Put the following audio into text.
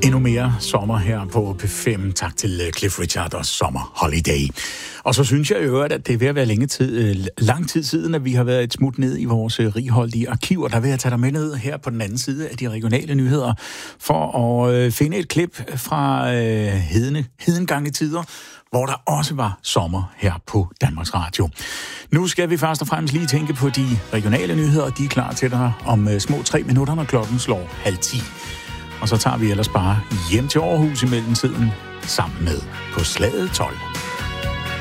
endnu mere sommer her på P5. Tak til Cliff Richard og Summer Holiday. Og så synes jeg jo, at det er ved at være lang tid siden, at vi har været et smut ned i vores righoldige arkiver. Der vil jeg tage dig med ned her på den anden side af de regionale nyheder, for at finde et klip fra hedengange tider, hvor der også var sommer her på Danmarks Radio. Nu skal vi først og fremmest lige tænke på de regionale nyheder, de er klar til dig om små 3 minutter, når klokken slår 9:30. Og så tager vi ellers bare hjem til Aarhus i mellemtiden sammen med På Slaget 12.